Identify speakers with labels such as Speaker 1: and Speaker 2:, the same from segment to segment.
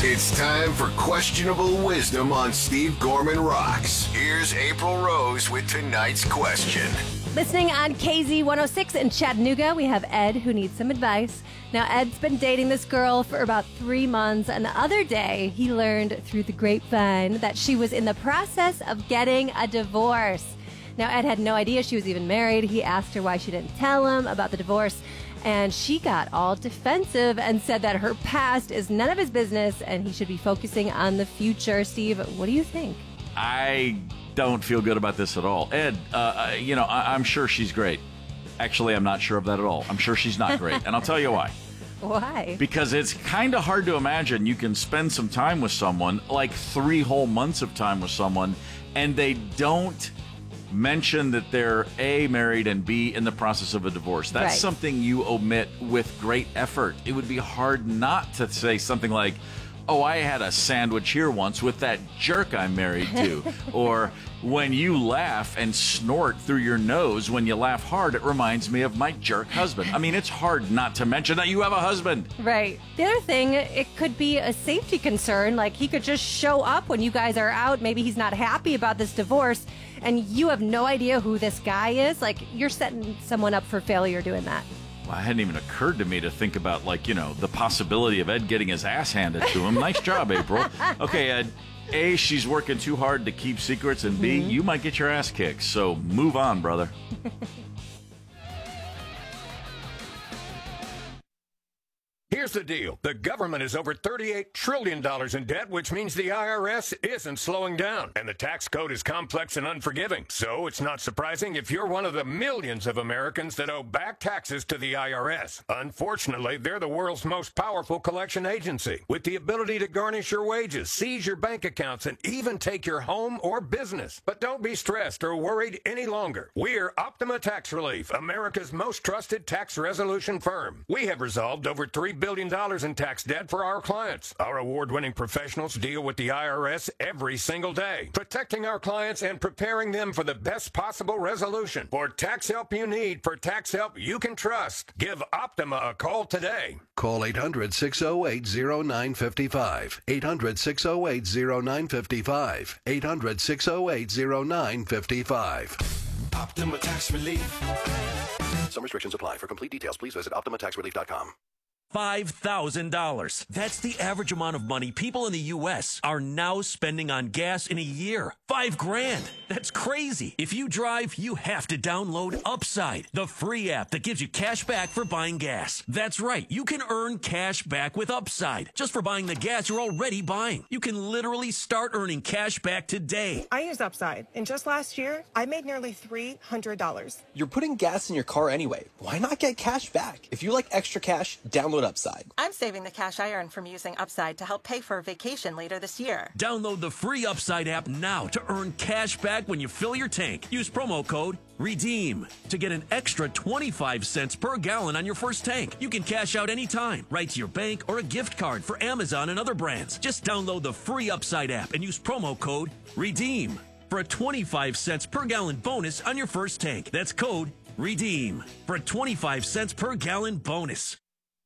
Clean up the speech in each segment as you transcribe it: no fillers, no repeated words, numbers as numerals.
Speaker 1: It's time for Questionable Wisdom on Steve Gorman Rocks. Here's April Rose with tonight's question.
Speaker 2: Listening on KZ 106 in Chattanooga, we have Ed who needs some advice. Now, Ed's been dating this girl for about 3 months, and the other day he learned through the grapevine that she was in the process of getting a divorce. Now, Ed had no idea she was even married. He asked her why she didn't tell him about the divorce, and she got all defensive and said that her past is none of his business and he should be focusing on the future. Steve, what do you think?
Speaker 3: I don't feel good about this at all. Ed, I'm sure she's great. Actually, I'm not sure of that at all. I'm sure she's not great, and I'll tell you why.
Speaker 2: Why?
Speaker 3: Because it's kind of hard to imagine you can spend some time with someone, like 3 whole months of time with someone, and they don't mention that they're A, married, and B, in the process of a divorce. That's something you omit with great effort. It would be hard not to say something like, oh, I had a sandwich here once with that jerk I'm married to. Or when you laugh and snort through your nose when you laugh hard, it reminds me of my jerk husband. I mean, it's hard not to mention that you have a husband.
Speaker 2: Right. The other thing, it could be a safety concern. Like, he could just show up when you guys are out. Maybe he's not happy about this divorce, and you have no idea who this guy is. Like, you're setting someone up for failure doing that.
Speaker 3: Well, it hadn't even occurred to me to think about, the possibility of Ed getting his ass handed to him. Nice job, April. Okay, Ed, A, she's working too hard to keep secrets, and B, you might get your ass kicked. So move on, brother.
Speaker 4: Here's the deal. The government is over $38 trillion in debt, which means the IRS isn't slowing down. And the tax code is complex and unforgiving. So it's not surprising if you're one of the millions of Americans that owe back taxes to the IRS. Unfortunately, they're the world's most powerful collection agency, with the ability to garnish your wages, seize your bank accounts, and even take your home or business. But don't be stressed or worried any longer. We're Optima Tax Relief, America's most trusted tax resolution firm. We have resolved over $3 billion in tax debt for our clients. Our award-winning professionals deal with the IRS every single day, protecting our clients and preparing them for the best possible resolution. For tax help you need, for tax help you can trust, give Optima a call today.
Speaker 5: Call 800-608-0955. 800-608-0955. 800-608-0955.
Speaker 6: Optima Tax Relief.
Speaker 5: Some restrictions apply. For complete details, please visit OptimaTaxRelief.com.
Speaker 7: $5,000. That's the average amount of money people in the U.S. are now spending on gas in a year. $5,000. That's crazy. If you drive, you have to download Upside, the free app that gives you cash back for buying gas. That's right. You can earn cash back with Upside just for buying the gas you're already buying. You can literally start earning cash back today.
Speaker 8: I use Upside, and just last year, I made nearly $300.
Speaker 9: You're putting gas in your car anyway. Why not get cash back? If you like extra cash, download Upside.
Speaker 10: I'm saving the cash I earn from using Upside to help pay for a vacation later this year.
Speaker 7: Download the free Upside app now to earn cash back when you fill your tank. Use promo code REDEEM to get an extra 25 cents per gallon on your first tank. You can cash out anytime, right to your bank or a gift card for Amazon and other brands. Just download the free Upside app and use promo code REDEEM for a 25 cents per gallon bonus on your first tank. That's code REDEEM for a 25 cents per gallon bonus.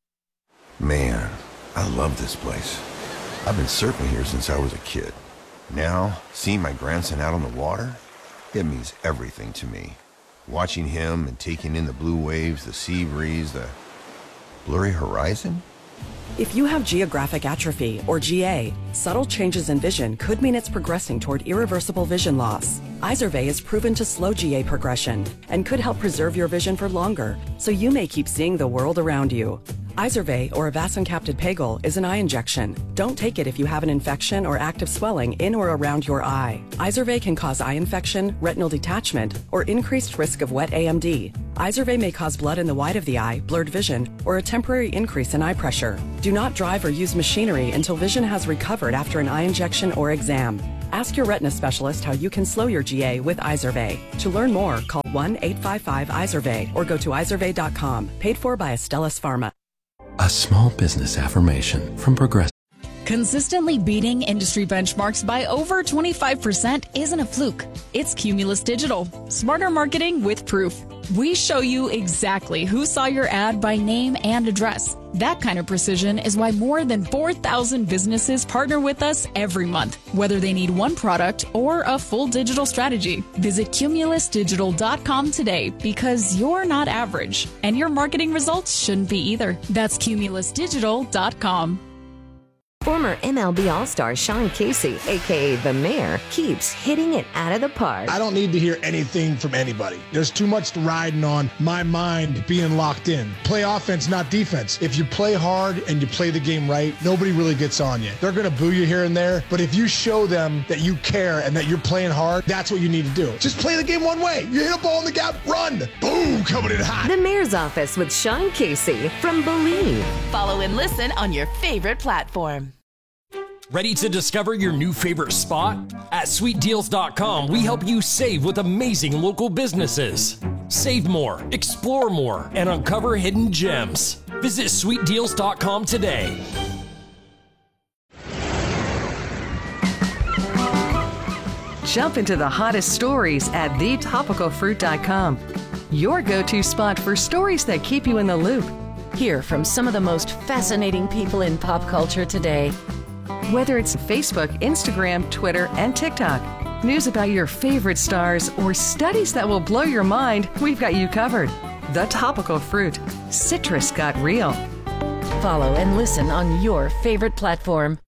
Speaker 1: Man, I love this place. I've been surfing here since I was a kid. Now, seeing my grandson out on the water, it means everything to me. Watching him and taking in the blue waves, the sea breeze, the blurry horizon.
Speaker 11: If you have geographic atrophy, or GA, subtle changes in vision could mean it's progressing toward irreversible vision loss. Izervay is proven to slow GA progression and could help preserve your vision for longer, so you may keep seeing the world around you. Izervay, or avacincaptad pegol, is an eye injection. Don't take it if you have an infection or active swelling in or around your eye. Izervay can cause eye infection, retinal detachment, or increased risk of wet AMD. Izervay may cause blood in the white of the eye, blurred vision, or a temporary increase in eye pressure. Do not drive or use machinery until vision has recovered after an eye injection or exam. Ask your retina specialist how you can slow your GA with Izervay. To learn more, call 1-855-IZERVAY or go to izervay.com. Paid for by Astellas Pharma.
Speaker 12: A small business affirmation from Progressive.
Speaker 13: Consistently beating industry benchmarks by over 25% isn't a fluke. It's Cumulus Digital. Smarter marketing with proof. We show you exactly who saw your ad by name and address. That kind of precision is why more than 4,000 businesses partner with us every month, whether they need one product or a full digital strategy. Visit CumulusDigital.com today because you're not average, and your marketing results shouldn't be either. That's CumulusDigital.com.
Speaker 6: Former MLB All-Star Sean Casey, a.k.a. The Mayor, keeps hitting it out of the park.
Speaker 14: I don't need to hear anything from anybody. There's too much riding on my mind being locked in. Play offense, not defense. If you play hard and you play the game right, nobody really gets on you. They're going to boo you here and there, but if you show them that you care and that you're playing hard, that's what you need to do. Just play the game one way. You hit a ball in the gap, run. Boom, coming in hot.
Speaker 6: The Mayor's Office with Sean Casey from Believe.
Speaker 15: Follow and listen on your favorite platform.
Speaker 16: Ready to discover your new favorite spot? At SweetDeals.com, we help you save with amazing local businesses. Save more, explore more, and uncover hidden gems. Visit SweetDeals.com today.
Speaker 17: Jump into the hottest stories at TheTopicalFruit.com. Your go-to spot for stories that keep you in the loop.
Speaker 18: Hear from some of the most fascinating people in pop culture today.
Speaker 17: Whether it's Facebook, Instagram, Twitter, and TikTok, news about your favorite stars, or studies that will blow your mind, we've got you covered. The Topical Fruit. Citrus got real.
Speaker 18: Follow and listen on your favorite platform.